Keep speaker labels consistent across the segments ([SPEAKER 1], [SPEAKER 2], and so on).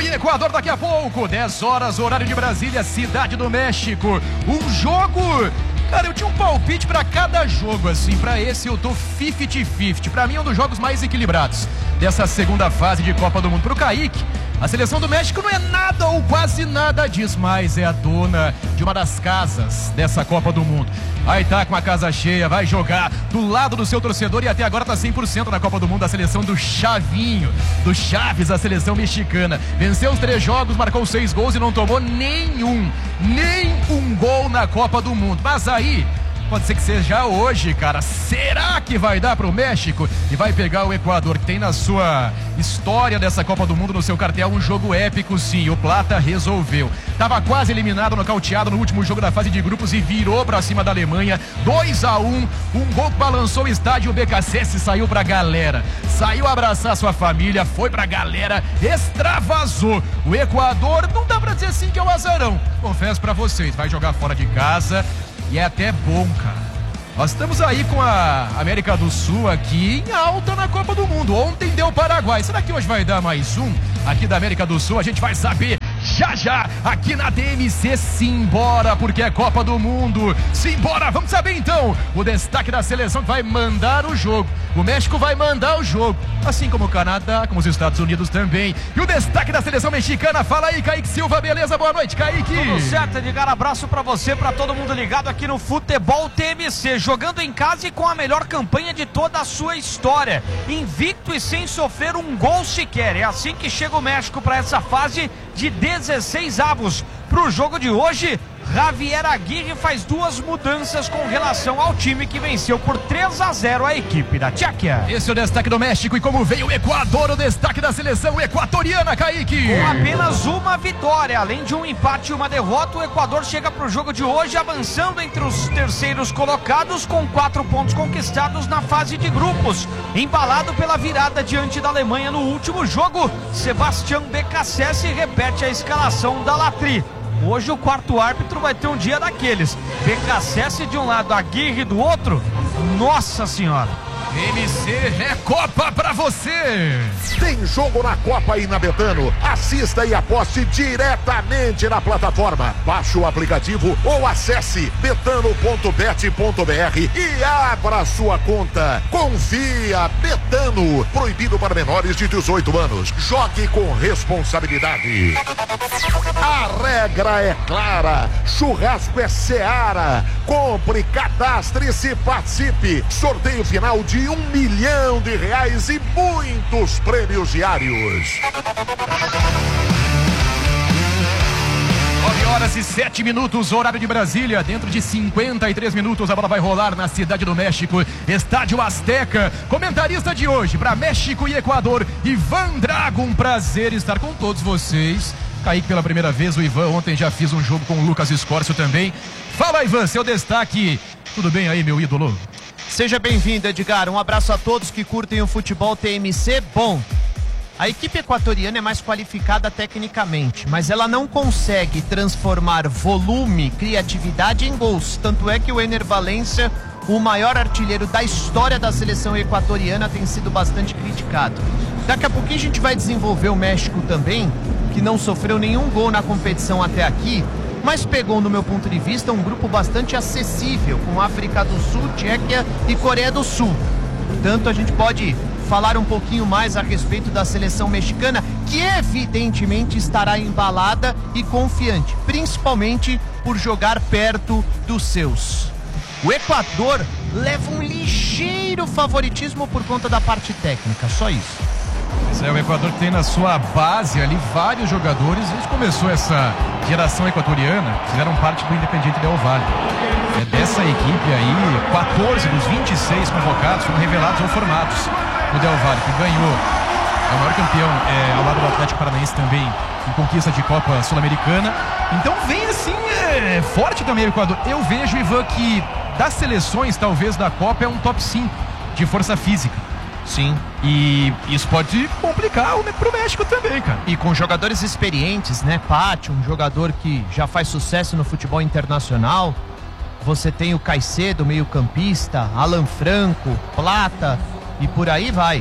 [SPEAKER 1] e Equador daqui a pouco, 10 horas, horário de Brasília, Cidade do México. Um jogo... Cara, eu tinha um palpite pra cada jogo, assim. Pra esse eu tô 50-50. Pra mim é um dos jogos mais equilibrados dessa segunda fase de Copa do Mundo. Pro Kaique, a seleção do México não é nada ou quase nada disso, mas é a dona de uma das casas dessa Copa do Mundo. Aí tá com a casa cheia, vai jogar do lado do seu torcedor e até agora tá 100% na Copa do Mundo, a seleção do Chavinho, do Chaves, a seleção mexicana. Venceu os 3 jogos, marcou 6 gols e não tomou nem um gol na Copa do Mundo. Mas aí... pode ser que seja hoje, cara. Será que vai dar pro México? E vai pegar o Equador, que tem na sua história dessa Copa do Mundo, no seu cartel, um jogo épico, sim. O Plata resolveu. Tava quase eliminado, nocauteado no último jogo da fase de grupos e virou pra cima da Alemanha. 2-1. Um gol que balançou o estádio. O BKSS saiu pra galera. Saiu abraçar sua família, foi pra galera, extravasou. O Equador, não dá pra dizer assim que é o azarão. Confesso pra vocês, vai jogar fora de casa. E é até bom, cara. Nós estamos aí com a América do Sul aqui em alta na Copa do Mundo. Ontem deu o Paraguai. Será que hoje vai dar mais um aqui da América do Sul? A gente vai saber já aqui na DMC. Simbora, porque é Copa do Mundo. Simbora, vamos saber então o destaque da seleção que vai mandar o jogo. O México vai mandar o jogo, assim como o Canadá, como os Estados Unidos também. E o destaque da seleção mexicana, fala aí, Kaique Silva, beleza? Boa noite, Kaique.
[SPEAKER 2] Tudo certo, Edgar, abraço pra você, pra todo mundo ligado aqui no Futebol TMC, jogando em casa e com a melhor campanha de toda a sua história, invicto e sem sofrer um gol sequer. É assim que chega o México pra essa fase de 16 avos. Pro jogo de hoje, Javier Aguirre faz 2 mudanças com relação ao time que venceu por 3-0 a equipe da Tchequia.
[SPEAKER 1] Esse é o destaque do México. E como veio o Equador, o destaque da seleção equatoriana, Kaique.
[SPEAKER 2] Com apenas uma vitória, além de um empate e uma derrota, o Equador chega pro jogo de hoje avançando entre os terceiros colocados com 4 pontos conquistados na fase de grupos. Embalado pela virada diante da Alemanha no último jogo, Sebastián BKSS repete a escalação da Latri. Hoje o quarto árbitro vai ter um dia daqueles. BKSS de um lado, Aguirre do outro. Nossa senhora.
[SPEAKER 1] MC é Copa pra você.
[SPEAKER 3] Tem jogo na Copa aí na Betano. Assista e aposte diretamente na plataforma. Baixe o aplicativo ou acesse betano.bet.br e abra sua conta. Confia, Betano. Proibido para menores de 18 anos. Jogue com responsabilidade. A regra é clara. Churrasco é Seara. Compre, cadastre-se, participe. Sorteio final de R$1 milhão e muitos prêmios diários.
[SPEAKER 1] 9h07, horário de Brasília. Dentro de 53 minutos a bola vai rolar na Cidade do México, Estádio Azteca. Comentarista de hoje para México e Equador, Ivan Drago. Um prazer estar com todos vocês. Kaique pela primeira vez, o Ivan ontem já fiz um jogo com o Lucas Escórcio também. Fala, Ivan, seu destaque. Tudo bem aí, meu ídolo?
[SPEAKER 4] Seja bem-vindo, Edgar. Um abraço a todos que curtem o futebol TMC. Bom, a equipe equatoriana é mais qualificada tecnicamente, mas ela não consegue transformar volume, criatividade em gols. Tanto é que o Ener Valencia, o maior artilheiro da história da seleção equatoriana, tem sido bastante criticado. Daqui a pouquinho a gente vai desenvolver o México também, que não sofreu nenhum gol na competição até aqui, mas pegou, no meu ponto de vista, um grupo bastante acessível, com África do Sul, Tchequia e Coreia do Sul. Portanto, a gente pode falar um pouquinho mais a respeito da seleção mexicana, que evidentemente estará embalada e confiante, principalmente por jogar perto dos seus. O Equador leva um ligeiro favoritismo por conta da parte técnica, só isso.
[SPEAKER 1] Esse é o Equador que tem na sua base ali vários jogadores. A gente começou essa geração equatoriana, fizeram parte do Independiente Del Valle. É dessa equipe aí, 14 dos 26 convocados foram revelados ou formados no Del Valle, que ganhou, é o maior campeão ao lado do Atlético Paranaense também em conquista de Copa Sul-Americana. Então vem assim, forte também o Equador. Eu vejo, Ivan, que das seleções, talvez da Copa, é um top 5 de força física.
[SPEAKER 4] Sim.
[SPEAKER 1] E isso pode complicar pro México também, cara.
[SPEAKER 4] E com jogadores experientes, né? Pátio, um jogador que já faz sucesso no futebol internacional. Você tem o Caicedo, meio-campista, Alan Franco, Plata e por aí vai.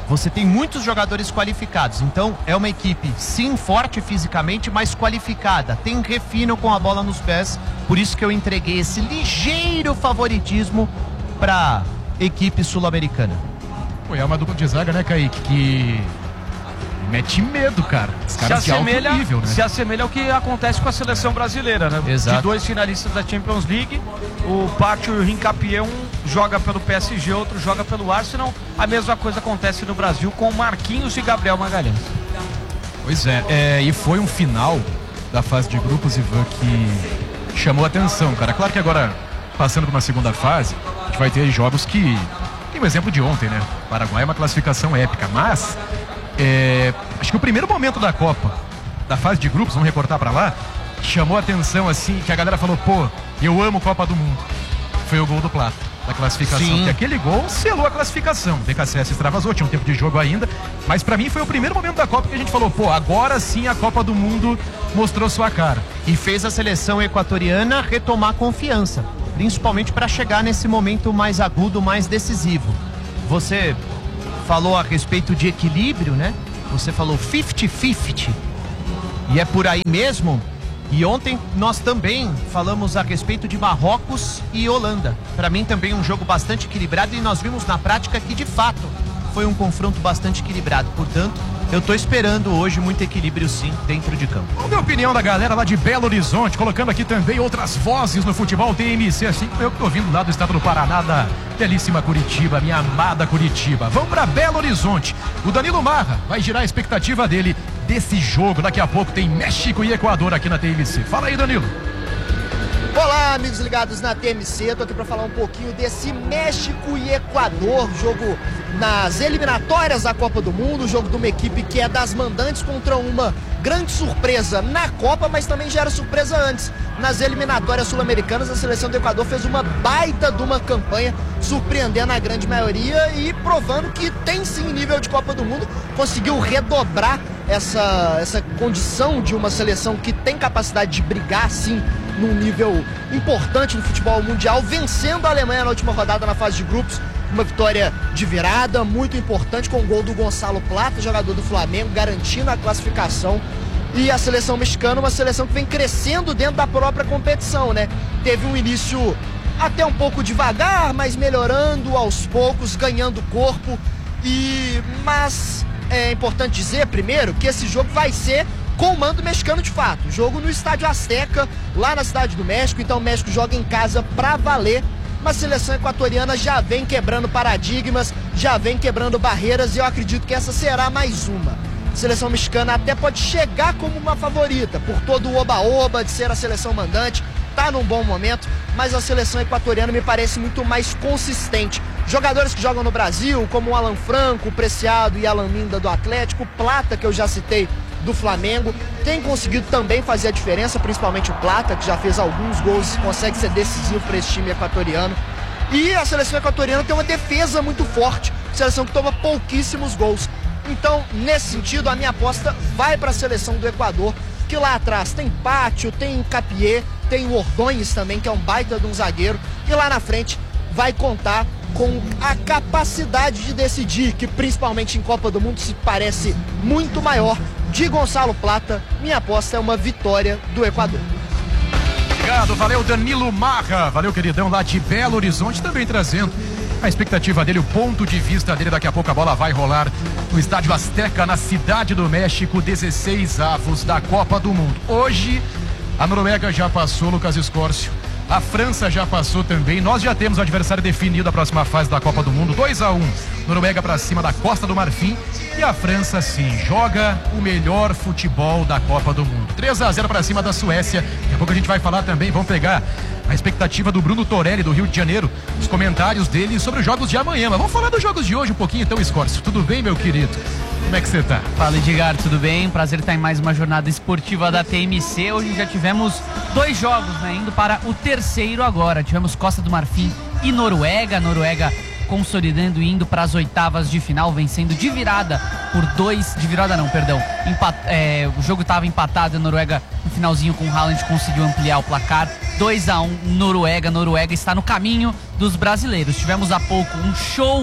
[SPEAKER 4] Você tem muitos jogadores qualificados, então é uma equipe sim forte fisicamente, mas qualificada, tem refino com a bola nos pés, por isso que eu entreguei esse ligeiro favoritismo para equipe sul-americana.
[SPEAKER 1] Pô, é uma dupla de zaga, né, Kaique, que mete medo, cara. Os caras de alto nível, né?
[SPEAKER 2] Se assemelha ao que acontece com a seleção brasileira, né?
[SPEAKER 4] Exato.
[SPEAKER 2] De 2 finalistas da Champions League, o Pátio e o Hincapié, um joga pelo PSG, outro joga pelo Arsenal. A mesma coisa acontece no Brasil com Marquinhos e Gabriel Magalhães.
[SPEAKER 1] Pois é, e foi um final da fase de grupos, Ivan, que chamou a atenção, cara. Claro que agora, passando para uma segunda fase, a gente vai ter jogos que... Tem o exemplo de ontem, né? O Paraguai é uma classificação épica, mas... acho que o primeiro momento da Copa, da fase de grupos, vamos recortar pra lá, chamou a atenção assim, que a galera falou, pô, eu amo Copa do Mundo. Foi o gol do Plata, da classificação.
[SPEAKER 4] Sim.
[SPEAKER 1] Que aquele gol selou a classificação. O BKSS extravasou, tinha um tempo de jogo ainda, mas pra mim foi o primeiro momento da Copa que a gente falou, pô, agora sim a Copa do Mundo mostrou sua cara.
[SPEAKER 4] E fez a seleção equatoriana retomar confiança, principalmente para chegar nesse momento mais agudo, mais decisivo. Você falou a respeito de equilíbrio, né? Você falou 50-50. E é por aí mesmo. E ontem nós também falamos a respeito de Marrocos e Holanda. Para mim também um jogo bastante equilibrado e nós vimos na prática que de fato foi um confronto bastante equilibrado. Portanto, eu tô esperando hoje muito equilíbrio sim dentro de campo.
[SPEAKER 1] Vamos ver a opinião da galera lá de Belo Horizonte, colocando aqui também outras vozes no futebol TMC, assim como eu que tô vindo lá do estado do Paraná, da belíssima Curitiba, minha amada Curitiba. Vamos para Belo Horizonte. O Danilo Marra vai girar a expectativa dele desse jogo. Daqui a pouco tem México e Equador aqui na TMC. Fala aí, Danilo.
[SPEAKER 5] Olá, amigos ligados na TMC, tô aqui para falar um pouquinho desse México e Equador, jogo nas eliminatórias da Copa do Mundo, jogo de uma equipe que é das mandantes contra uma grande surpresa na Copa, mas também já era surpresa antes. Nas eliminatórias sul-americanas, a seleção do Equador fez uma baita de uma campanha, surpreendendo a grande maioria e provando que tem sim nível de Copa do Mundo, conseguiu redobrar essa condição de uma seleção que tem capacidade de brigar sim num nível importante no futebol mundial, vencendo a Alemanha na última rodada na fase de grupos, uma vitória de virada muito importante com o gol do Gonçalo Plata, jogador do Flamengo, garantindo a classificação. E a seleção mexicana, uma seleção que vem crescendo dentro da própria competição, né? Teve um início até um pouco devagar, mas melhorando aos poucos, ganhando corpo. Mas é importante dizer primeiro que esse jogo vai ser com o mando mexicano de fato. Jogo no Estádio Azteca, lá na Cidade do México. Então o México joga em casa pra valer. Mas a seleção equatoriana já vem quebrando paradigmas, já vem quebrando barreiras e eu acredito que essa será mais uma. A seleção mexicana até pode chegar como uma favorita, por todo o oba-oba de ser a seleção mandante, tá num bom momento, mas a seleção equatoriana me parece muito mais consistente. Jogadores que jogam no Brasil, como o Alan Franco, o Preciado e Alan Minda do Atlético, Plata, que eu já citei, do Flamengo, tem conseguido também fazer a diferença, principalmente o Plata, que já fez alguns gols e consegue ser decisivo para esse time equatoriano. E a seleção equatoriana tem uma defesa muito forte, seleção que toma pouquíssimos gols. Então, nesse sentido, a minha aposta vai para a seleção do Equador, que lá atrás tem Pátio, tem Capié, tem o Ordóñez também, que é um baita de um zagueiro, e lá na frente vai contar com a capacidade de decidir, que principalmente em Copa do Mundo se parece muito maior, de Gonçalo Plata. Minha aposta é uma vitória do Equador.
[SPEAKER 1] Obrigado, valeu Danilo Marra, valeu queridão lá de Belo Horizonte, também trazendo a expectativa dele, o ponto de vista dele. Daqui a pouco a bola vai rolar no Estádio Azteca, na Cidade do México, 16 avos da Copa do Mundo. Hoje a Noruega já passou, Lucas Escórcio. A França já passou também. Nós já temos o adversário definido a próxima fase da Copa do Mundo. 2-1. Noruega pra cima da Costa do Marfim. E a França, sim, joga o melhor futebol da Copa do Mundo. 3-0 pra cima da Suécia. Daqui a pouco a gente vai falar também. Vamos pegar a expectativa do Bruno Torelli, do Rio de Janeiro. Os comentários dele sobre os jogos de amanhã. Mas vamos falar dos jogos de hoje um pouquinho então, Escórcio. Tudo bem, meu querido? Como é que você tá?
[SPEAKER 6] Fala, Edgar, tudo bem? Prazer estar em mais uma jornada esportiva da TMC. Hoje já tivemos 2 jogos, né? Indo para o terceiro agora. Tivemos Costa do Marfim e Noruega. Noruega consolidando e indo para as oitavas de final, vencendo de virada por 2... De virada não, perdão. O jogo estava empatado e a Noruega, no finalzinho com o Haaland, conseguiu ampliar o placar. 2-1 Noruega. Noruega está no caminho dos brasileiros. Tivemos há pouco um show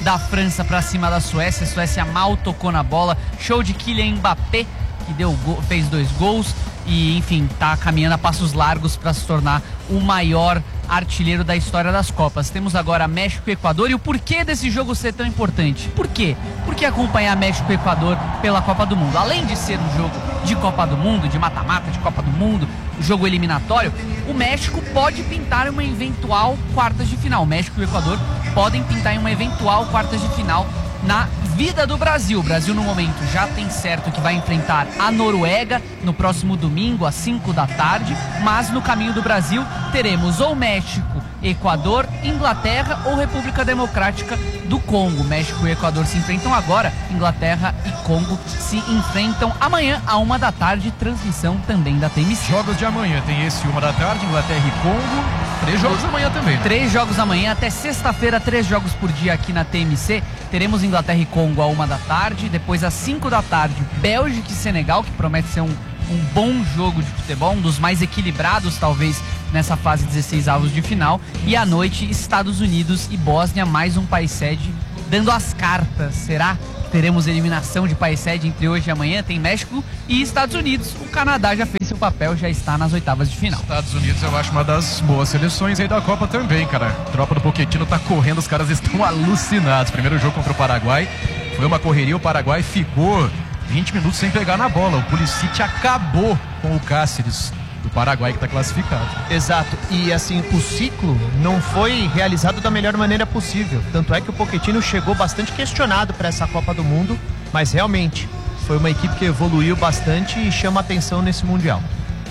[SPEAKER 6] da França para cima da Suécia. A Suécia mal tocou na bola. Show de Kylian Mbappé, que fez 2 gols e, enfim, tá caminhando a passos largos para se tornar o maior artilheiro da história das Copas. Temos agora México e Equador. E o porquê desse jogo ser tão importante? Por quê? Porque acompanhar México e Equador pela Copa do Mundo, além de ser um jogo de Copa do Mundo, de mata-mata de Copa do Mundo, jogo eliminatório, o México pode pintar uma eventual quartas de final. O México e o Equador podem pintar em uma eventual quartas de final na vida do Brasil. O Brasil, no momento, já tem certo que vai enfrentar a Noruega no próximo domingo, às 5 da tarde, mas no caminho do Brasil teremos ou México, Equador, Inglaterra ou República Democrática do Congo. México e Equador se enfrentam agora, Inglaterra e Congo se enfrentam amanhã, à 1 da tarde, transmissão também da TMC.
[SPEAKER 1] Jogos de amanhã, tem esse 1 da tarde, Inglaterra e Congo, 3 jogos amanhã também.
[SPEAKER 6] 3 jogos amanhã, até sexta-feira, 3 jogos por dia aqui na TMC. Teremos Inglaterra e Congo à 1 da tarde, depois às 5 da tarde, Bélgica e Senegal, que promete ser um bom jogo de futebol, um dos mais equilibrados talvez nessa fase 16avos de final, e à noite Estados Unidos e Bósnia, mais um país sede dando as cartas. Será que teremos eliminação de país sede entre hoje e amanhã? Tem México e Estados Unidos. O Canadá já fez seu papel, já está nas oitavas de final.
[SPEAKER 1] Estados Unidos eu acho uma das boas seleções aí da Copa também, cara. A tropa do Pochettino tá correndo, os caras estão alucinados. Primeiro jogo contra o Paraguai foi uma correria, o Paraguai ficou 20 minutos sem pegar na bola. O Pulisic acabou com o Cáceres do Paraguai, que está classificado.
[SPEAKER 4] Exato, e assim, o ciclo não foi realizado da melhor maneira possível. Tanto é que o Pochettino chegou bastante questionado para essa Copa do Mundo, mas realmente foi uma equipe que evoluiu bastante e chama atenção nesse Mundial.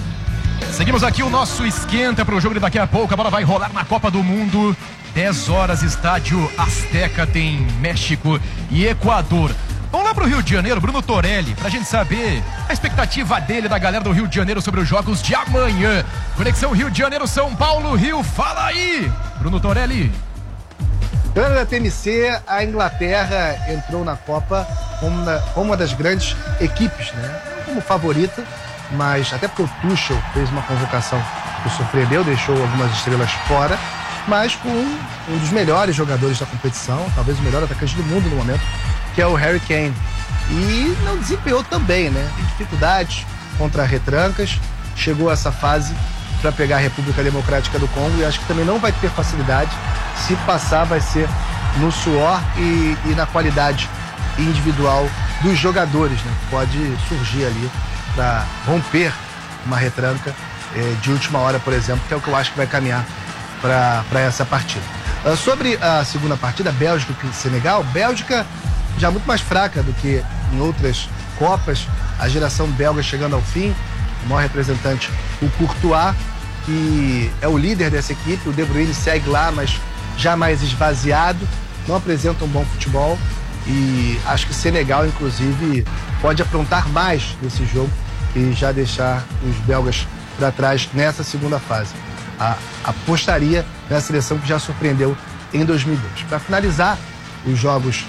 [SPEAKER 1] Seguimos aqui o nosso esquenta para o jogo de daqui a pouco. A bola vai rolar na Copa do Mundo. 10 horas, estádio Azteca, tem México e Equador. Vamos lá pro Rio de Janeiro, Bruno Torelli, pra gente saber a expectativa dele, da galera do Rio de Janeiro, sobre os jogos de amanhã. Conexão Rio de Janeiro, São Paulo, Rio, fala aí, Bruno Torelli.
[SPEAKER 7] Ganhando da TMC, a Inglaterra entrou na Copa como uma das grandes equipes, né? Não como favorita, mas até porque o Tuchel fez uma convocação que surpreendeu, deixou algumas estrelas fora, mas com um dos melhores jogadores da competição, talvez o melhor atacante do mundo no momento, que é o Harry Kane. E não desempenhou também, né? Tem dificuldades contra retrancas, chegou a essa fase para pegar a República Democrática do Congo e acho que também não vai ter facilidade. Se passar, vai ser no suor e na qualidade individual dos jogadores, né? Pode surgir ali para romper uma retranca de última hora, por exemplo, que é o que eu acho que vai caminhar para essa partida. Sobre a segunda partida, Bélgica e Senegal, Bélgica já muito mais fraca do que em outras Copas, a geração belga chegando ao fim, o maior representante, o Courtois, que é o líder dessa equipe, o De Bruyne segue lá, mas já mais esvaziado, não apresenta um bom futebol e acho que Senegal, inclusive, pode aprontar mais nesse jogo e já deixar os belgas para trás nessa segunda fase. Apostaria na seleção que já surpreendeu em 2002. Para finalizar os jogos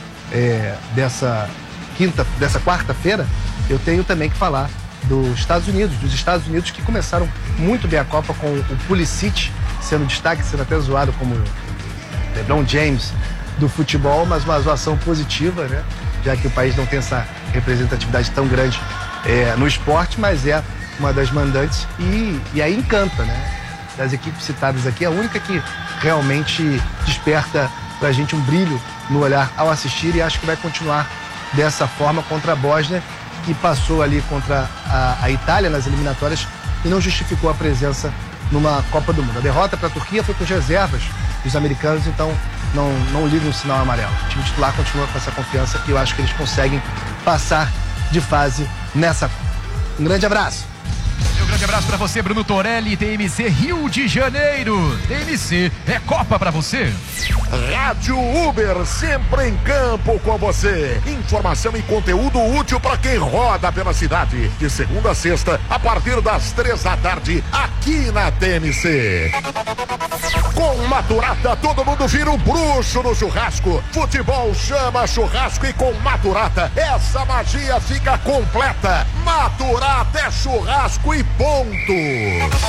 [SPEAKER 7] dessa quarta-feira, eu tenho também que falar dos Estados Unidos que começaram muito bem a Copa, com o Pulisic sendo destaque, sendo até zoado como LeBron James do futebol, mas uma zoação positiva, né? Já que o país não tem essa representatividade tão grande no esporte, mas é uma das mandantes e aí encanta, né? Das equipes citadas aqui, a única que realmente desperta pra gente um brilho no olhar ao assistir, e acho que vai continuar dessa forma contra a Bósnia, que passou ali contra a Itália nas eliminatórias e não justificou a presença numa Copa do Mundo. A derrota para a Turquia foi com as reservas dos americanos, então não liga um sinal amarelo. O time titular continua com essa confiança e eu acho que eles conseguem passar de fase nessa Copa. Um grande abraço!
[SPEAKER 1] Um grande abraço pra você, Bruno Torelli, TMC Rio de Janeiro. TMC é Copa pra você.
[SPEAKER 3] Rádio Uber, sempre em campo com você. Informação e conteúdo útil para quem roda pela cidade. De segunda a sexta, a partir das 3 da tarde, aqui na TMC. Com Maturata, todo mundo vira um bruxo no churrasco. Futebol chama churrasco e com Maturata, essa magia fica completa. Maturata é churrasco e ponto.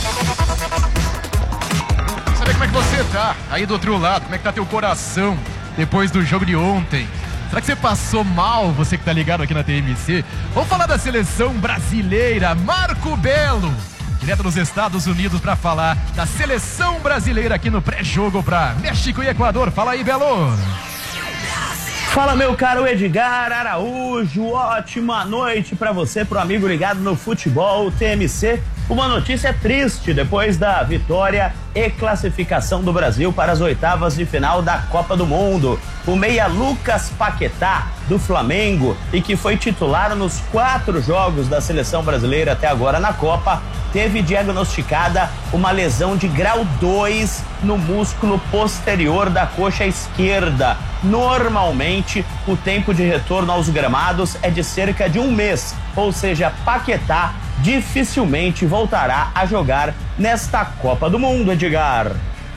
[SPEAKER 1] Saber como é que você tá aí do outro lado, como é que tá teu coração. depois do jogo de ontem. Será que você passou mal, você que tá ligado aqui na TMC? Vamos falar da seleção brasileira. Marco Belo, direto dos Estados Unidos, para falar da seleção brasileira aqui no pré-jogo para México e Equador. Fala aí, Belo.
[SPEAKER 8] Fala, meu caro Edgar Araújo, ótima noite para você, pro amigo ligado no futebol TMC. Uma notícia triste depois da vitória e classificação do Brasil para as oitavas de final da Copa do Mundo. O meia Lucas Paquetá, do Flamengo, e que foi titular nos 4 jogos da seleção brasileira até agora na Copa, teve diagnosticada uma lesão de grau 2 no músculo posterior da coxa esquerda. Normalmente, o tempo de retorno aos gramados é de cerca de 1 mês, ou seja, Paquetá dificilmente voltará a jogar nesta Copa do Mundo, Edgar.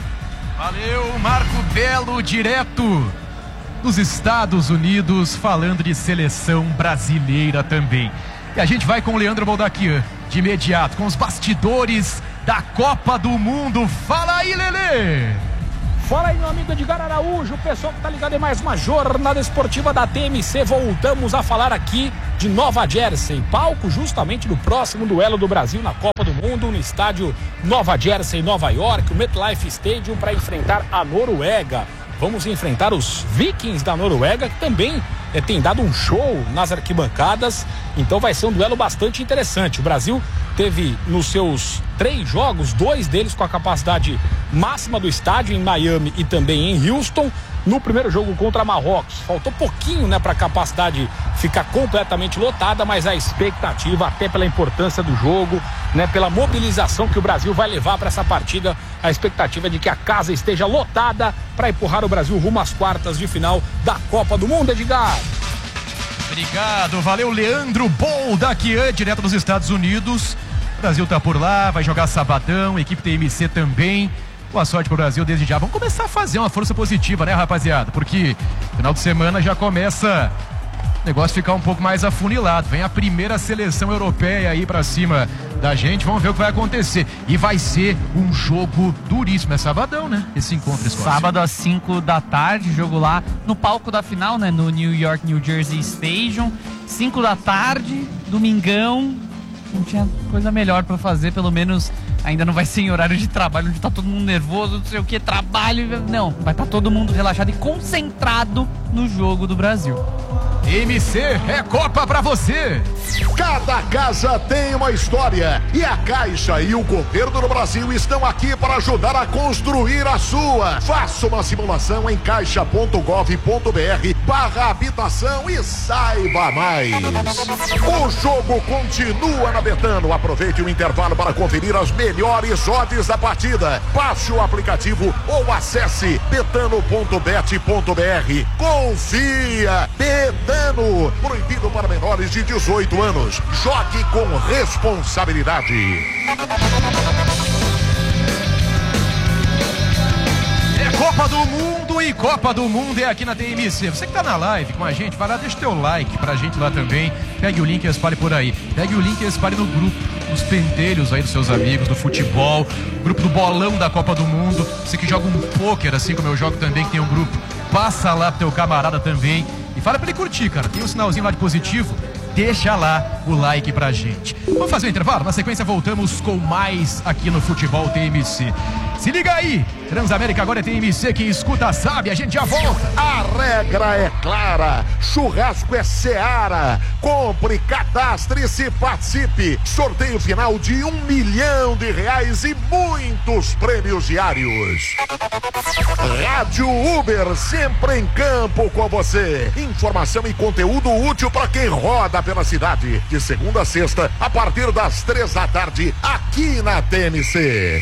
[SPEAKER 1] Valeu, Marco Belo, direto dos Estados Unidos, falando de seleção brasileira também. E a gente vai com o Leandro Boldaquian, de imediato, com os bastidores da Copa do Mundo. Fala aí, Lelê!
[SPEAKER 9] Fala aí, meu amigo Edgar Araújo, o pessoal que tá ligado em mais uma jornada esportiva da TMC. Voltamos a falar aqui de Nova Jersey, palco justamente do próximo duelo do Brasil na Copa do Mundo, no estádio Nova Jersey, Nova York, o MetLife Stadium, para enfrentar a Noruega. Vamos enfrentar os Vikings da Noruega, que também tem dado um show nas arquibancadas, então vai ser um duelo bastante interessante. O Brasil teve nos seus 3 jogos, 2 deles com a capacidade máxima do estádio, em Miami e também em Houston. No primeiro jogo contra Marrocos, faltou pouquinho, para a capacidade ficar completamente lotada, mas a expectativa, até pela importância do jogo, pela mobilização que o Brasil vai levar para essa partida, a expectativa é de que a casa esteja lotada para empurrar o Brasil rumo às quartas de final da Copa do Mundo, Edgar.
[SPEAKER 1] Obrigado, valeu, Leandro Boldaquian, direto dos Estados Unidos. O Brasil tá por lá, vai jogar sabadão, equipe TMC também. Boa sorte pro Brasil desde já. Vamos começar a fazer uma força positiva, né, rapaziada? Porque final de semana já começa o negócio ficar um pouco mais afunilado. Vem a primeira seleção europeia aí pra cima da gente. Vamos ver o que vai acontecer. E vai ser um jogo duríssimo. É sabadão, né? Esse encontro, Escócia.
[SPEAKER 6] Sábado às 5 da tarde, jogo lá no palco da final, no New York, New Jersey Stadium. 5 da tarde, domingão. Não tinha coisa melhor pra fazer, pelo menos ainda não vai ser em horário de trabalho, onde tá todo mundo nervoso, não sei o que, trabalho. Não, vai estar todo mundo relaxado e concentrado no jogo do Brasil.
[SPEAKER 1] TMC é Copa pra você.
[SPEAKER 3] Cada casa tem uma história e a Caixa e o governo do Brasil estão aqui para ajudar a construir a sua. Faça uma simulação em caixa.gov.br/habitação e saiba mais. O jogo continua na Betano. Aproveite o intervalo para conferir as melhores odds da partida. Baixe o aplicativo ou acesse betano.bet.br. Confia, Betano. Proibido para menores de 18 anos. Jogue com responsabilidade.
[SPEAKER 1] É Copa do Mundo e Copa do Mundo é aqui na TMC. Você que tá na live com a gente, vai lá, deixa teu like pra gente lá também. Pegue o link e espalhe por aí. Pegue o link e espalhe no grupo, nos pentelhos aí dos seus amigos, do futebol, grupo do bolão da Copa do Mundo. Você que joga um pôquer, assim como eu jogo também, que tem um grupo, passa lá pro teu camarada também. E fala pra ele curtir, cara. Tem um sinalzinho lá de positivo. Deixa lá o like pra gente. Vamos fazer um intervalo? Na sequência voltamos com mais aqui no Futebol TMC. Se liga aí! Transamérica agora é TMC, quem escuta sabe, a gente já volta.
[SPEAKER 3] A regra é clara, churrasco é Seara. Compre, cadastre-se e participe. Sorteio final de R$1 milhão e muitos prêmios diários. Rádio Uber, sempre em campo com você. Informação e conteúdo útil para quem roda pela cidade. De segunda a sexta, a partir das 3 da tarde, aqui na TMC.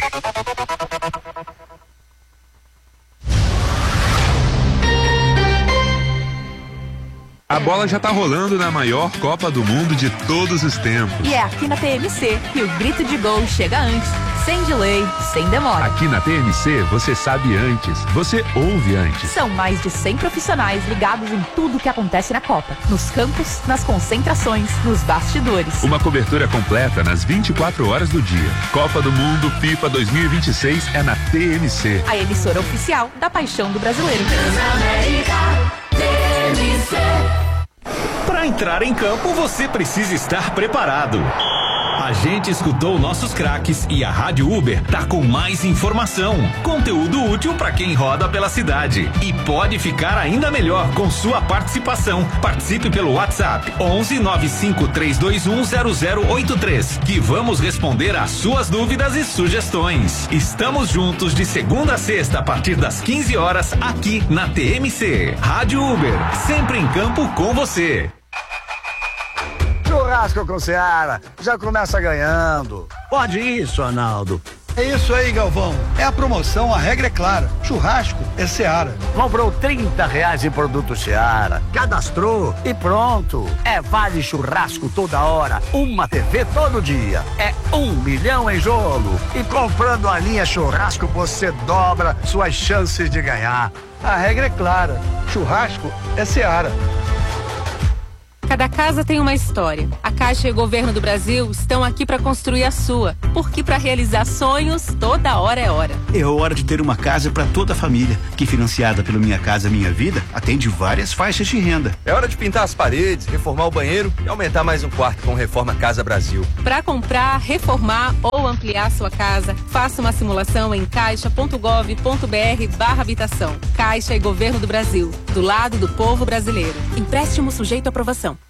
[SPEAKER 10] A bola já tá rolando na maior Copa do Mundo de todos os tempos.
[SPEAKER 11] E é aqui na TMC que o grito de gol chega antes, sem delay, sem demora.
[SPEAKER 10] Aqui na TMC você sabe antes, você ouve antes.
[SPEAKER 11] São mais de 100 profissionais ligados em tudo que acontece na Copa. Nos campos, nas concentrações, nos bastidores.
[SPEAKER 10] Uma cobertura completa nas 24 horas do dia. Copa do Mundo FIFA 2026 é na TMC.
[SPEAKER 11] A emissora oficial da paixão do brasileiro.
[SPEAKER 12] Para entrar em campo, você precisa estar preparado. A gente escutou nossos craques e a Rádio Uber tá com mais informação, conteúdo útil para quem roda pela cidade. E pode ficar ainda melhor com sua participação. Participe pelo WhatsApp 11 95 321 0083, que vamos responder às suas dúvidas e sugestões. Estamos juntos de segunda a sexta a partir das 15 horas aqui na TMC. Rádio Uber, sempre em campo com você.
[SPEAKER 13] Churrasco com Seara, já começa ganhando.
[SPEAKER 14] Pode isso, Arnaldo.
[SPEAKER 15] É isso aí, Galvão. É a promoção, a regra é clara. Churrasco é Seara.
[SPEAKER 14] Comprou R$30 em produto Seara, cadastrou e pronto. É vale churrasco toda hora, uma TV todo dia. É 1 milhão em jogo. E comprando a linha churrasco, você dobra suas chances de ganhar.
[SPEAKER 15] A regra é clara. Churrasco é Seara.
[SPEAKER 16] Cada casa tem uma história. A Caixa e o Governo do Brasil estão aqui para construir a sua. Porque para realizar sonhos, toda hora é hora.
[SPEAKER 17] É hora de ter uma casa para toda a família, que financiada pelo Minha Casa Minha Vida, atende várias faixas de renda.
[SPEAKER 18] É hora de pintar as paredes, reformar o banheiro e aumentar mais um quarto com Reforma Casa Brasil.
[SPEAKER 16] Para comprar, reformar ou ampliar sua casa, faça uma simulação em caixa.gov.br/habitação. Caixa e Governo do Brasil, do lado do povo brasileiro. Empréstimo sujeito à aprovação.